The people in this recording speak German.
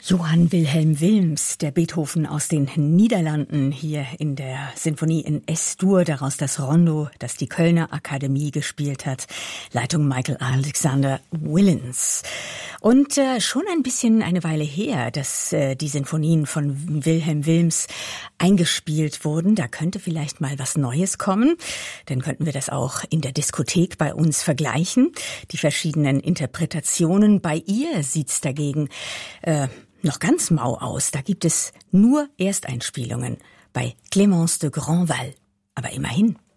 Johann Wilhelm Wilms, der Beethoven aus den Niederlanden, hier in der Sinfonie in S-Dur, daraus das Rondo, das die Kölner Akademie gespielt hat. Leitung Michael Alexander Willens. Und schon ein bisschen eine Weile her, dass die Sinfonien von Wilhelm Wilms eingespielt wurden. Da könnte vielleicht mal was Neues kommen. Dann könnten wir das auch in der Diskothek bei uns vergleichen. Die verschiedenen Interpretationen. Bei ihr sieht's dagegen noch ganz mau aus. Da gibt es nur Ersteinspielungen bei Clémence de Grandval. Aber immerhin.